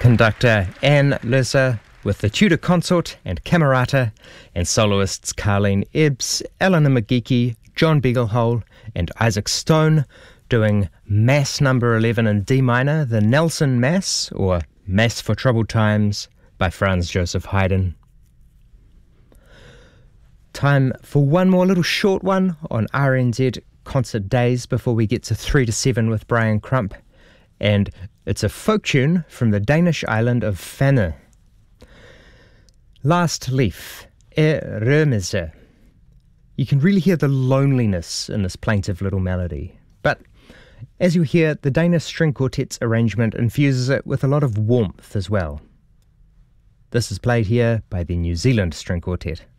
Conductor Anne Lerser with the Tudor Consort and Camerata, and soloists Carleen Ebbs, Eleanor McGeechy, John Beaglehole and Isaac Stone doing Mass number 11 in D minor, the Nelson Mass, or Mass for Troubled Times by Franz Joseph Haydn. Time for one more little short one on RNZ Concert Days before we get to 3 to 7 with Brian Crump. And it's a folk tune from the Danish island of Fanø. Last Leaf, Remise. You can really hear the loneliness in this plaintive little melody. But as you hear, the Danish String Quartet's arrangement infuses it with a lot of warmth as well. This is played here by the New Zealand String Quartet.